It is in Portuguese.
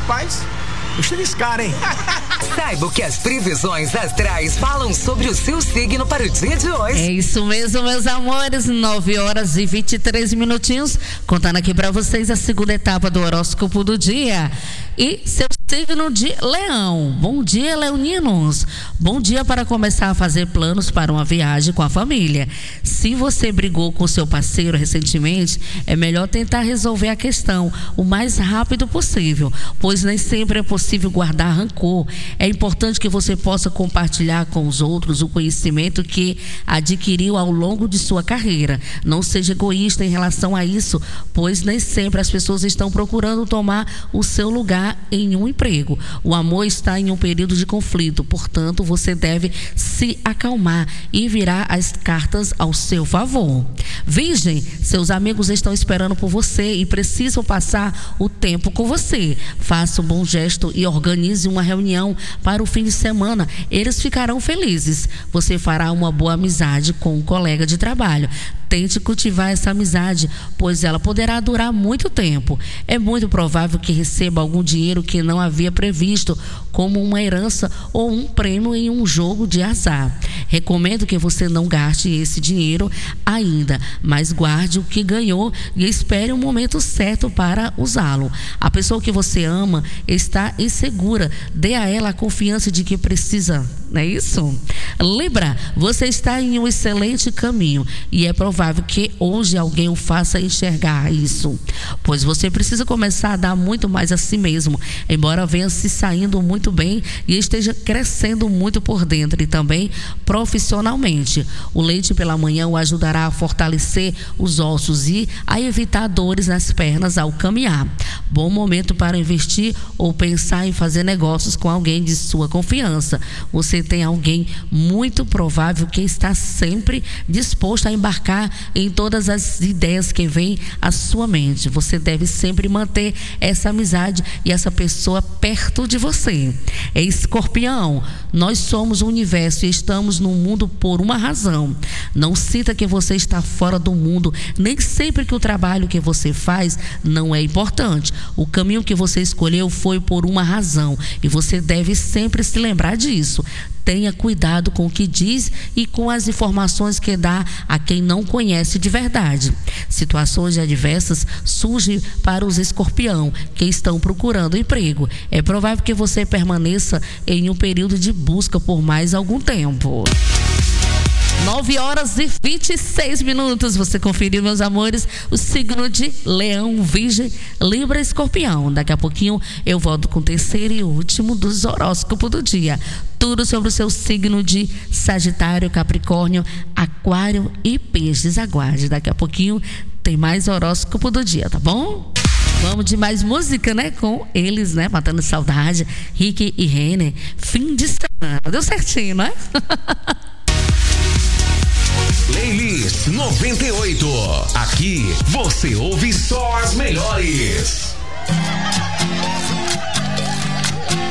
Rapaz, deixa eles caras, hein? Saiba o que as previsões astrais falam sobre o seu signo para o dia de hoje. É isso mesmo, meus amores. 9h23, contando aqui para vocês a segunda etapa do horóscopo do dia. E seu signo de Leão. Bom dia, leoninos. Bom dia para começar a fazer planos para uma viagem com a família. Se você brigou com seu parceiro recentemente, é melhor tentar resolver a questão o mais rápido possível, pois nem sempre é possível guardar rancor. É importante que você possa compartilhar com os outros o conhecimento que adquiriu ao longo de sua carreira. Não seja egoísta em relação a isso, pois nem sempre as pessoas estão procurando tomar o seu lugar em um emprego. O amor está em um período de conflito, portanto, você deve se acalmar e virar as cartas ao seu favor. Virgem, seus amigos estão esperando por você e precisam passar o tempo com você. Faça um bom gesto e organize uma reunião para o fim de semana. Eles ficarão felizes. Você fará uma boa amizade com um colega de trabalho. Tente cultivar essa amizade, pois ela poderá durar muito tempo. É muito provável que receba algum dinheiro que não havia previsto, como uma herança ou um prêmio em um jogo de azar. Recomendo que você não gaste esse dinheiro ainda, mas guarde o que ganhou e espere o momento certo para usá-lo. A pessoa que você ama está insegura. Dê a ela a confiança de que precisa. Não é isso? Libra, você está em um excelente caminho e é provável que hoje alguém o faça enxergar isso, pois você precisa começar a dar muito mais a si mesmo, embora venha se saindo muito bem e esteja crescendo muito por dentro e também profissionalmente. O leite pela manhã o ajudará a fortalecer os ossos e a evitar dores nas pernas ao caminhar. Bom momento para investir ou pensar em fazer negócios com alguém de sua confiança. Você tem alguém muito provável que está sempre disposto a embarcar em todas as ideias que vêm à sua mente. Você deve sempre manter essa amizade e essa pessoa perto de você. É Escorpião, nós somos o universo e estamos no mundo por uma razão. Não sinta que você está fora do mundo, nem sempre que o trabalho que você faz não é importante. O caminho que você escolheu foi por uma razão e você deve sempre se lembrar disso. Tenha cuidado com o que diz e com as informações que dá a quem não conhece de verdade. Situações adversas surgem para os escorpião que estão procurando emprego. É provável que você permaneça em um período de busca por mais algum tempo. 9h26. Você conferiu, meus amores, o signo de Leão, Virgem, Libra e Escorpião. Daqui a pouquinho eu volto com o terceiro e último dos horóscopos do dia. Tudo sobre o seu signo de Sagitário, Capricórnio, Aquário e Peixes. Aguarde, daqui a pouquinho tem mais horóscopo do dia, tá bom? Vamos de mais música, né? Com eles, né? Matando Saudade, Rick e Renner. Fim de semana. Deu certinho, né? Playlist 98. Aqui você ouve só as melhores.